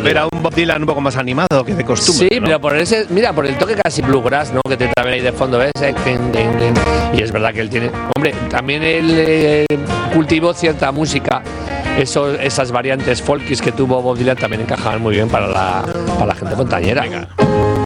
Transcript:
ver a un Bob Dylan un poco más animado que de costumbre. Sí, ¿no? mira, por el toque casi bluegrass, ¿no? Que te también ahí de fondo, ¿ves? Y es verdad que él tiene. Hombre, también él cultivó cierta música. Esas variantes folkies que tuvo Bob Dylan también encajaban muy bien para la gente montañera. Venga.